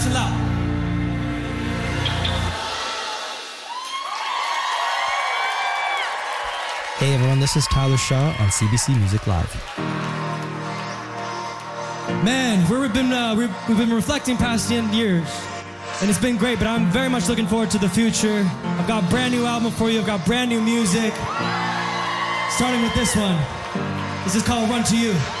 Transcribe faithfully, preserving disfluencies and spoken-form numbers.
and loud. Hey everyone, this is Tyler Shaw on C B C Music Live. Man, we've been uh, we've, we've been reflecting past the end years, and it's been great. But I'm very much looking forward to the future. I've got a brand new album for you. I've got brand new music. Starting with this one. This is called "Run to You."